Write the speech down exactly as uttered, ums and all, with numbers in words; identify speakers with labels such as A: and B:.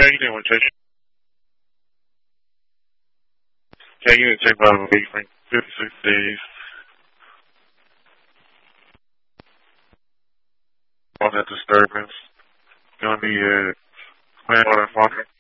A: How you doing, Trish? Yeah, you need to check out a week for fifty-six days on that disturbance. Gonna be uh, playing on that phone.